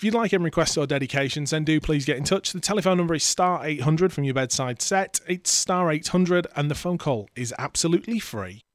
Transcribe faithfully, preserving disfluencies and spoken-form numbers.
If you'd like any requests or dedications, then do please get in touch. The telephone number is star eight hundred from your bedside set. It's star eight hundred and the phone call is absolutely free.